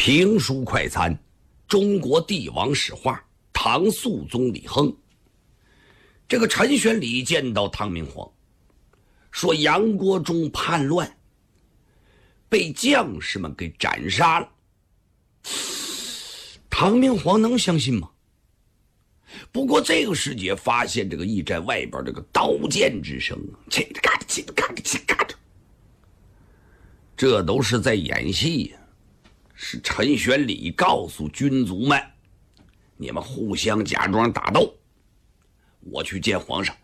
评书快餐，中国帝王史话，唐肃宗李亨。这个陈玄礼见到唐明皇，说杨国忠叛乱，被将士们给斩杀了。唐明皇能相信吗？不过这个时节发现这个驿站外边这个刀剑之声，切的嘎的切的嘎的切嘎的，这都是在演戏呀。是陈玄礼告诉军卒们，你们互相假装打斗，我去见皇上。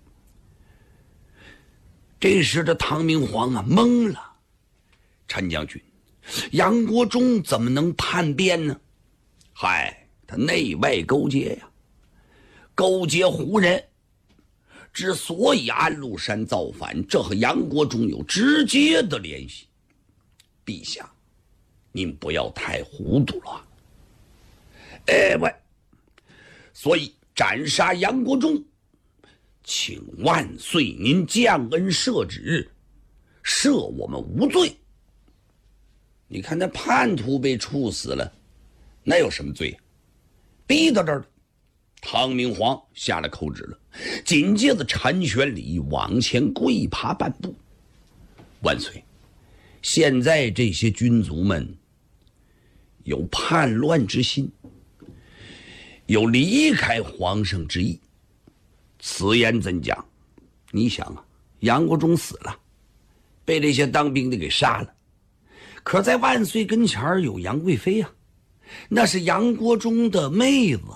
这时的唐明皇啊懵了，陈将军，杨国忠怎么能叛变呢？嗨，他内外勾结呀，勾结胡人。之所以安禄山造反，这和杨国忠有直接的联系。陛下，您不要太糊涂了。喂，所以斩杀杨国忠，请万岁您降恩赦旨，赦我们无罪。你看那叛徒被处死了，那有什么罪？逼到这儿了。唐明皇下了口旨了，紧接着陈玄礼往前跪爬半步。万岁，现在这些军卒们有叛乱之心，有离开皇上之意。此言怎讲？你想啊，杨国忠死了，被这些当兵的给杀了，可在万岁跟前有杨贵妃啊，那是杨国忠的妹子。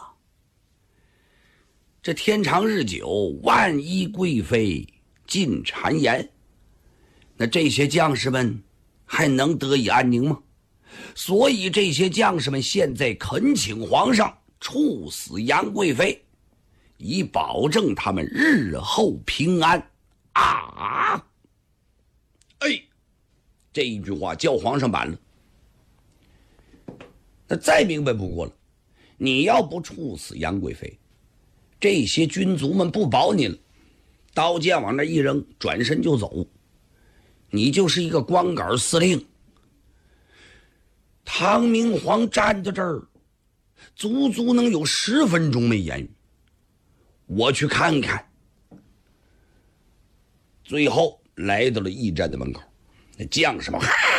这天长日久，万一贵妃进谗言，那这些将士们还能得以安宁吗？所以这些将士们现在恳请皇上处死杨贵妃，以保证他们日后平安啊！哎，这一句话叫皇上板了。那再明白不过了，你要不处死杨贵妃，这些军卒们不保你了，刀剑往那一扔，转身就走，你就是一个光杆司令。唐明皇站在这儿，足足能有10分钟没言语。我去看看。最后来到了驿站的门口，那将士们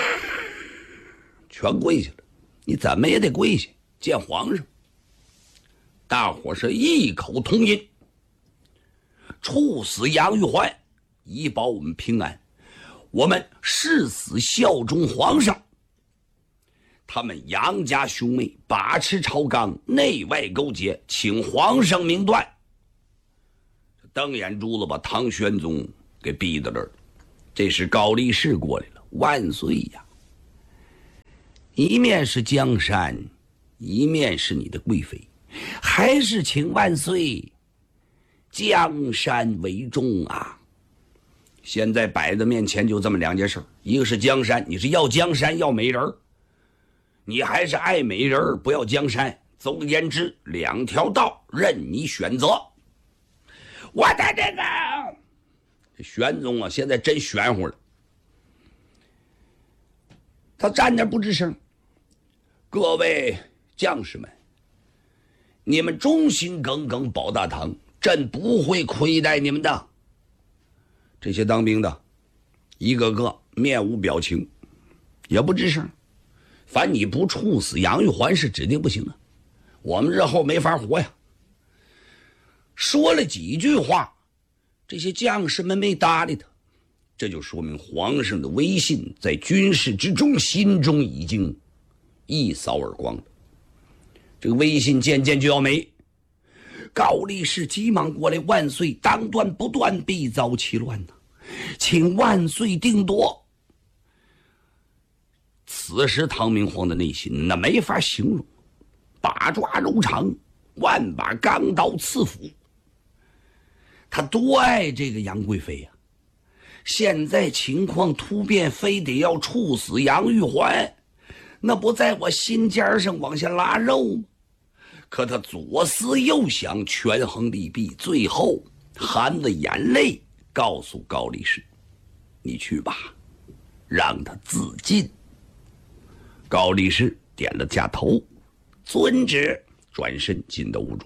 全跪下了，你怎么也得跪下见皇上。大伙是异口同音，处死杨玉环，以保我们平安，我们誓死效忠皇上。他们杨家兄妹把持朝纲，内外勾结，请皇上明断。瞪眼珠子把唐玄宗给逼到这儿。这时高力士过来了，万岁呀！一面是江山，一面是你的贵妃，还是请万岁江山为重啊！现在摆在面前就这么2件事，一个是江山，你是要江山要美人，你还是爱美人不要江山。总而言之，2条道任你选择。我的这个玄宗啊，现在真玄乎了。他站那不吱声。各位将士们，你们忠心耿耿保大唐，朕不会亏待你们的。这些当兵的一个个面无表情，也不吱声。反你不处死杨玉环是指定不行啊，我们日后没法活呀。说了几句话，这些将士们没搭理他，这就说明皇上的威信在军事之中心中已经一扫而光了。这个威信渐渐就要没。高力士急忙过来，万岁，当断不断，必遭其乱呐，请万岁定夺。此时唐明皇的内心那没法形容，把抓柔肠，万把钢刀刺腹。他多爱这个杨贵妃呀，现在情况突变，非得要处死杨玉环，那不在我心尖上往下拉肉吗？可他左思右想，权衡利弊，最后含着眼泪告诉高力士，你去吧，让他自尽。高力士点了下头，遵旨，转身进到屋中。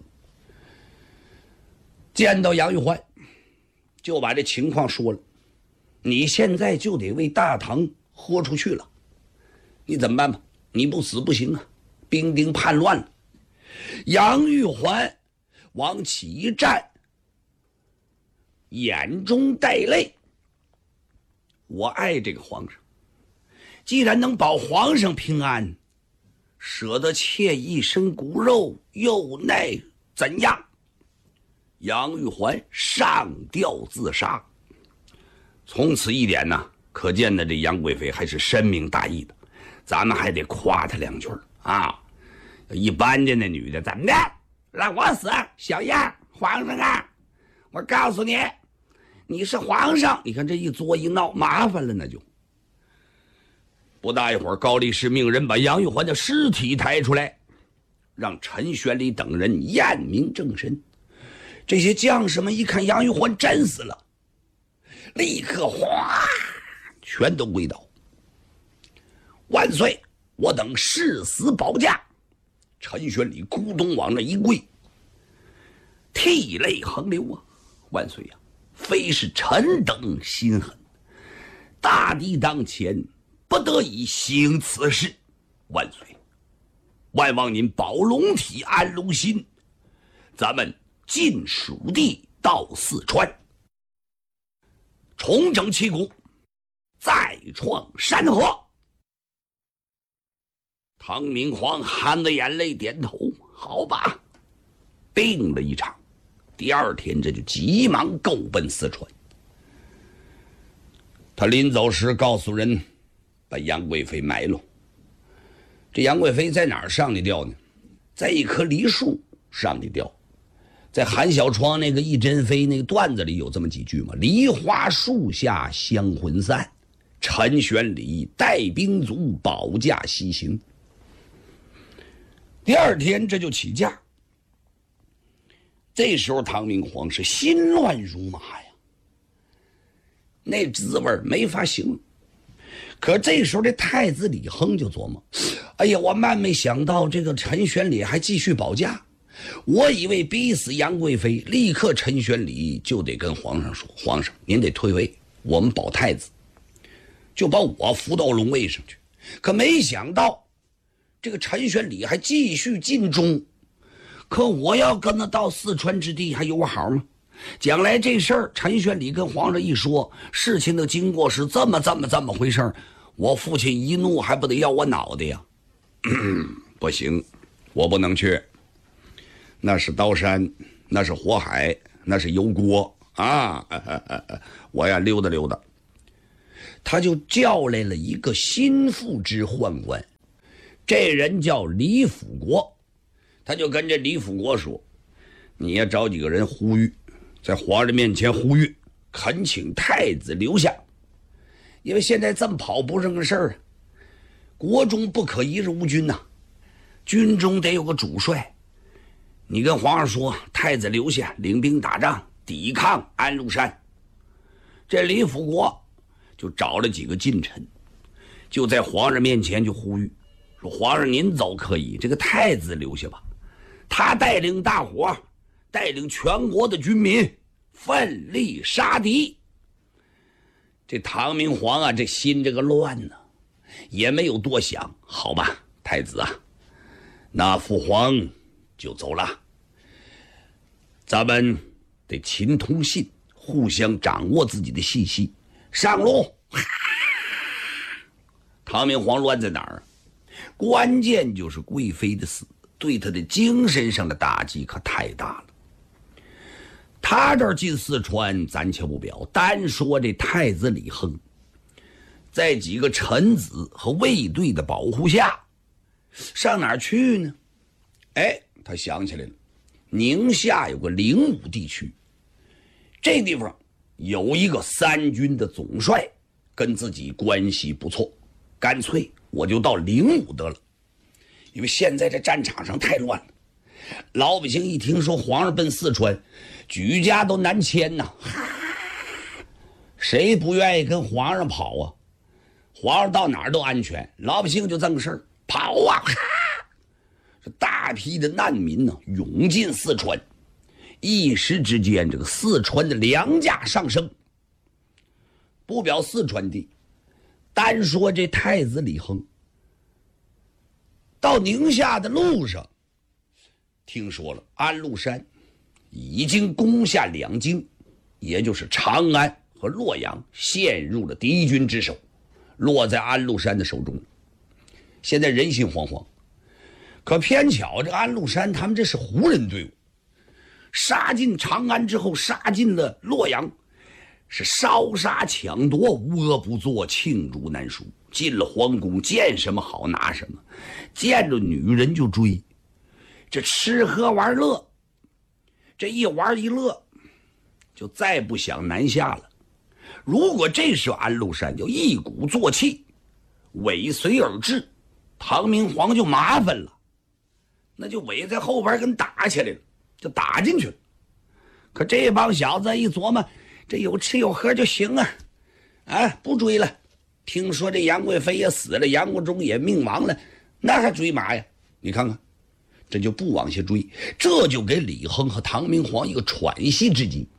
见到杨玉环，就把这情况说了。你现在就得为大唐豁出去了，你怎么办吧？你不死不行啊！兵丁叛乱了。杨玉环往起一站，眼中带泪。我爱这个皇上，既然能保皇上平安，舍得妾一身骨肉，又奈怎样？杨玉环上吊自杀。从此一点呢，可见的这杨贵妃还是深明大义的，咱们还得夸她两句啊。一般的那女的怎么的，让我死，小样，皇上啊，我告诉你，你是皇上，你看这一作一闹，麻烦了，那就不大一会儿，高力士命人把杨玉环的尸体抬出来，让陈玄礼等人验明正身。这些将士们一看杨玉环真死了，立刻哗，全都跪倒。万岁，我等誓死保驾。陈玄礼咕咚往那一跪，涕泪横流啊！万岁呀，非是臣等心狠，大敌当前，不得已行此事。万岁，万望您保龙体安龙心，咱们进蜀地到四川，重整旗鼓，再创山河。唐明皇含着眼泪点头，好吧，定了一场。第二天这就急忙够奔四川。他临走时告诉人，把杨贵妃埋了。这杨贵妃在哪儿上的吊呢？在一棵梨树上的吊。在韩小窗那个一针飞那个段子里有这么几句嘛：梨花树下香魂散，陈玄礼带兵卒保驾西行。第二天这就起驾。这时候唐明皇是心乱如麻呀，那滋味没法形容。可这时候这太子李亨就琢磨，哎呀，我万没想到这个陈玄礼还继续保驾，我以为逼死杨贵妃，立刻陈玄礼就得跟皇上说，皇上您得退位，我们保太子，就把我扶到龙位上去。可没想到这个陈玄礼还继续尽忠，可我要跟他到四川之地还有我好吗？将来这事儿陈玄礼跟皇上一说，事情的经过是这么回事，我父亲一怒还不得要我脑袋呀？不行，我不能去，那是刀山，那是火海，那是油锅啊！我呀溜达溜达。他就叫来了一个心腹之宦官，这人叫李辅国。他就跟这李辅国说，你要找几个人呼吁，在皇上面前呼吁，恳请太子留下，因为现在这么跑不是个事儿啊。国中不可一日无君呐，军中得有个主帅。你跟皇上说，太子留下，领兵打仗，抵抗安禄山。这李辅国就找了几个近臣，就在皇上面前就呼吁，说皇上您走可以，这个太子留下吧，他带领大伙，带领全国的军民奋力杀敌。这唐明皇啊，这心这个乱呢，也没有多想，好吧，太子啊，那父皇就走了，咱们得勤通信，互相掌握自己的信息，上路。唐明皇乱在哪儿？关键就是贵妃的死对他的精神上的打击可太大了。他这儿进四川暂且不表，单说这太子李亨，在几个臣子和卫队的保护下，上哪儿去呢？哎，他想起来了，宁夏有个灵武地区，这地方有一个三军的总帅，跟自己关系不错，干脆我就到灵武得了。因为现在这战场上太乱了，老百姓一听说皇上奔四川，举家都南迁呐，谁不愿意跟皇上跑啊？皇上到哪儿都安全，老百姓就这么个事儿。 跑啊！哈！这大批的难民呢，涌进四川，一时之间，这个四川的粮价上升。不表四川地，单说这太子李亨到宁夏的路上，听说了安禄山已经攻下两京，也就是长安和洛阳，陷入了敌军之手，落在安禄山的手中。现在人心惶惶，可偏巧这安禄山他们这是胡人队伍，杀进长安之后，杀进了洛阳，是烧杀抢夺，无恶不作，罄竹难书。进了皇宫，见什么好拿什么，见着女人就追，这吃喝玩乐，这一玩一乐，就再不想南下了。如果这时候安禄山就一鼓作气，尾随而至，唐明皇就麻烦了，那就尾在后边跟打起来了，就打进去了。可这帮小子一琢磨，这有吃有喝就行啊，不追了。听说这杨贵妃也死了，杨国忠也命亡了，那还追嘛呀？你看看，这就不往下追，这就给李亨和唐明皇一个喘息之机。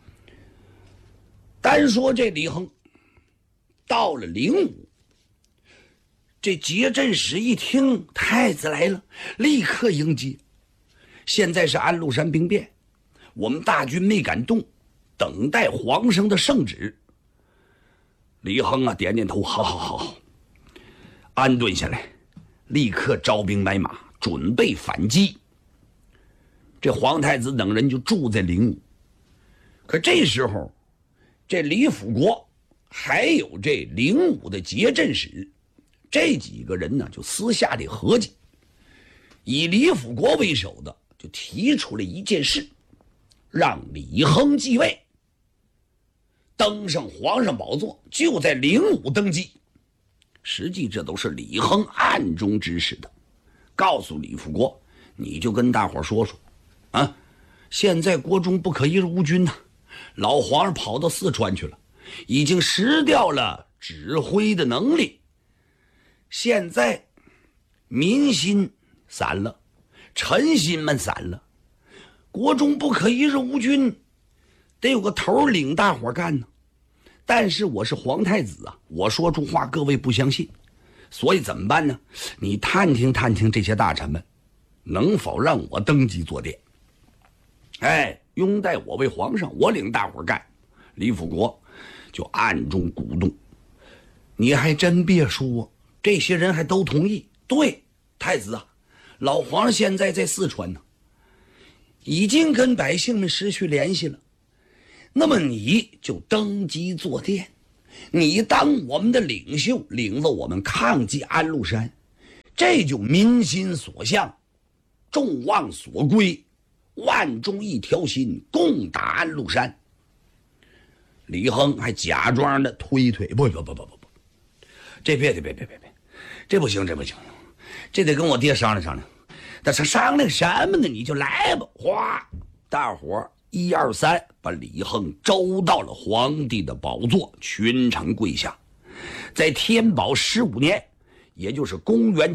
单说这李亨到了灵武，这节镇使一听太子来了，立刻迎接。现在是安禄山兵变，我们大军没敢动，等待皇上的圣旨。李亨啊，点点头，好，安顿下来，立刻招兵买马，准备反击。这皇太子等人就住在灵武。可这时候，这李辅国还有这灵武的节镇使，这几个人呢，就私下里合计，以李辅国为首的就提出了一件事，让李亨继位，登上皇上宝座，就在灵武登基。实际这都是李亨暗中指使的，告诉李辅国，你就跟大伙说说啊，现在国中不可一日无君呐，老皇上跑到四川去了，已经失掉了指挥的能力，现在民心散了，臣心们散了，国中不可一日无君，得有个头领大伙干呢。但是我是皇太子啊，我说出话各位不相信，所以怎么办呢？你探听探听这些大臣们，能否让我登基坐殿？拥戴我为皇上，我领大伙干。李辅国就暗中鼓动。你还真别说，这些人还都同意。对，太子啊，老皇上现在在四川呢，已经跟百姓们失去联系了。那么你就登基坐殿，你当我们的领袖，领着我们抗击安禄山，这就民心所向，众望所归，万众一条心，共打安禄山。李亨还假装的推，不，这别，这不行，这得跟我爹商量商量。但是商量什么呢？你就来吧！哗，大伙1、2、3，把李亨周到了皇帝的宝座，群臣跪下。在天宝15年，也就是公元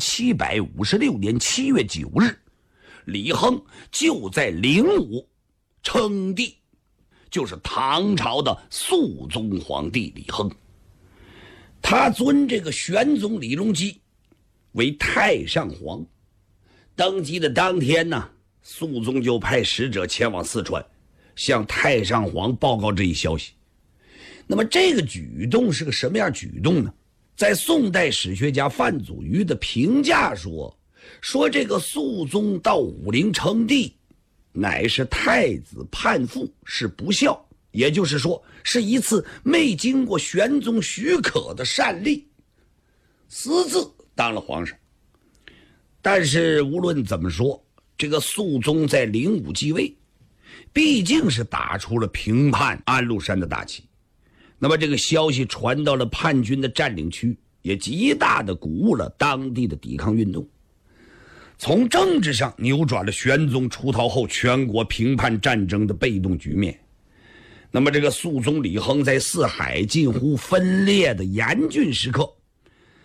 756年7月9日，李亨就在灵武称帝，就是唐朝的肃宗皇帝李亨。他尊这个玄宗李隆基为太上皇。登基的当天呢，肃宗就派使者前往四川，向太上皇报告这一消息。那么这个举动是个什么样举动呢？在宋代史学家范祖禹的评价说这个肃宗到武陵称帝，乃是太子叛父，是不孝，也就是说是一次没经过玄宗许可的擅立，私自当了皇上。但是无论怎么说，这个肃宗在灵武继位，毕竟是打出了平叛安禄山的大旗。那么这个消息传到了叛军的占领区，也极大的鼓舞了当地的抵抗运动，从政治上扭转了玄宗出逃后全国平叛战争的被动局面。那么这个肃宗李亨在四海近乎分裂的严峻时刻，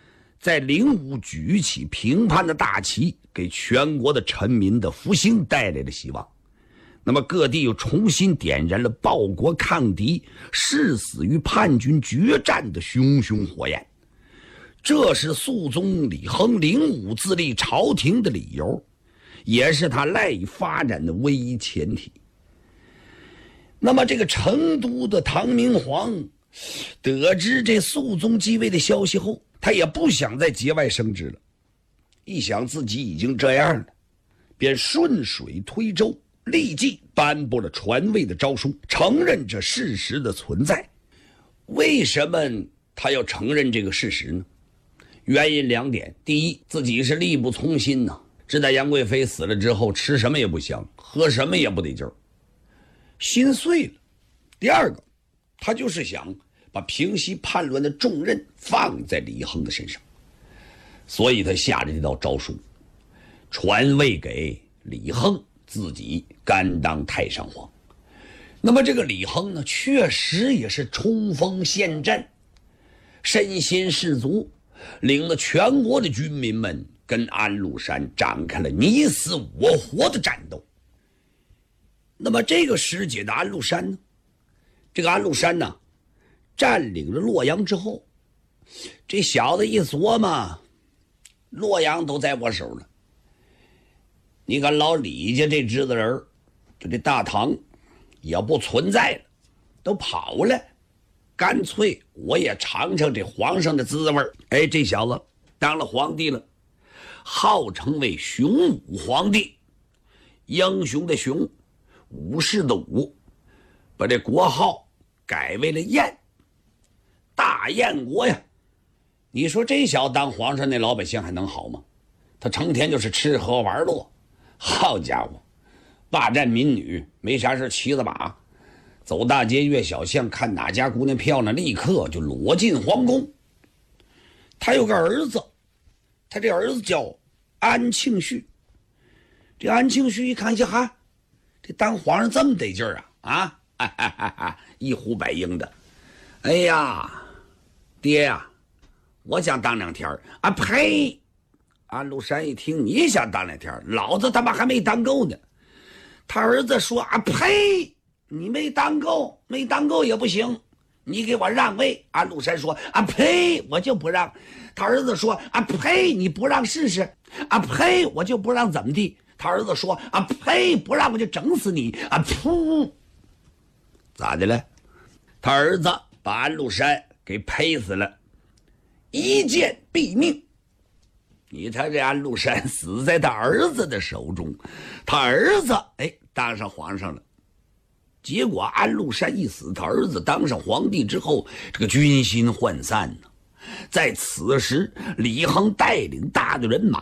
在灵武举起平叛的大旗，给全国的臣民的复兴带来了希望。那么各地又重新点燃了报国抗敌、誓死与叛军决战的熊熊火焰。这是肃宗李亨灵武自立朝廷的理由，也是他赖以发展的唯一前提。那么这个成都的唐明皇得知这肃宗继位的消息后，他也不想再节外生枝了，一想自己已经这样了，便顺水推舟，立即颁布了传位的诏书，承认这事实的存在。为什么他要承认这个事实呢？原因2点：第一，自己是力不从心呐，知道杨贵妃死了之后，吃什么也不香，喝什么也不得劲儿，心碎了；第二个，他就是想把平息叛乱的重任放在李亨的身上，所以他下了这道诏书，传位给李亨，自己甘当太上皇。那么这个李亨呢，确实也是冲锋陷阵，身先士卒，领了全国的军民们跟安禄山展开了你死我活的战斗。那么这个时节的安禄山呢，这个安禄山呢，占领了洛阳之后，这小子一琢磨，洛阳都在我手了，你看老李家这支子人，就这大唐也不存在了，都跑了，干脆我也尝尝这皇上的滋味。哎，这小子当了皇帝了，号称为雄武皇帝，英雄的雄，武士的武，把这国号改为了燕，大燕国呀。你说这小子当皇上，那老百姓还能好吗？他成天就是吃喝玩乐，好家伙，霸占民女，没啥事骑着马走大街越小巷，看哪家姑娘漂亮，立刻就裸进皇宫。他有个儿子，他这儿子叫安庆绪。这安庆绪一看，哈，这当皇上这么得劲儿啊，一呼百应的。哎呀，爹呀，我想当2天啊！呸！安禄山一听，你想当2天，老子他妈还没当够呢。他儿子说啊，呸！你没当够，没当够也不行，你给我让位。安禄山说啊，呸！我就不让。他儿子说啊，呸！你不让试试？啊，呸！我就不让怎么地？他儿子说啊，呸！不让我就整死你啊！噗！咋的了？他儿子把安禄山给呸死了，一箭毙命。你看这安禄山死在他儿子的手中，他儿子当上皇上了。结果安禄山一死，他儿子当上皇帝之后，这个军心涣散呢。在此时，李亨带领大队人马